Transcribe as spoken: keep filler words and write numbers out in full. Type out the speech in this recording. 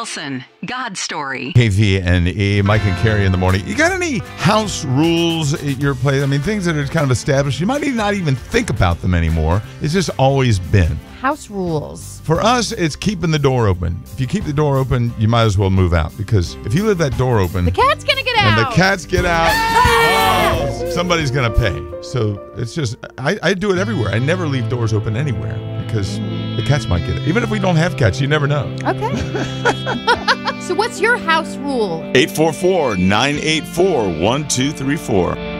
Wilson, God's Story. K V N E, Mike and Carrie in the morning. You got any house rules at your place? I mean, things that are kind of established. You might not even think about them anymore. It's just always been. House rules. For us, it's keeping the door open. If you keep the door open, you might as well move out. Because if you leave that door open... The cat's going to get out. And the cats get out. Oh, somebody's going to pay. So it's just... I, I do it everywhere. I never leave doors open anywhere. Because the cats might get it. Even if we don't have cats, you never know. Okay. So what's your house rule? eight four four, nine eight four, one two three four.